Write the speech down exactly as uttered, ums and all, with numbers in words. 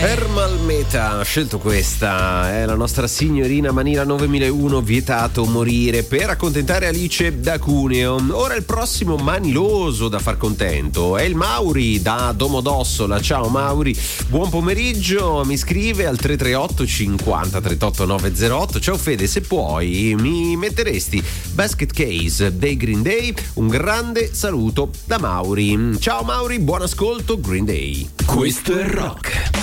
Ermal Meta ha scelto questa, è la nostra signorina Manila novemilauno, vietato morire, per accontentare Alice da Cuneo. Ora il prossimo maniloso da far contento è il Mauri da Domodossola. Ciao Mauri, buon pomeriggio, mi scrive al tre tre otto cinquanta trentotto nove zero otto. Ciao Fede, se puoi mi metteresti Basket Case dei Green Day? Un grande saluto da Mauri. Ciao Mauri, buon ascolto Green Day. Questo è rock.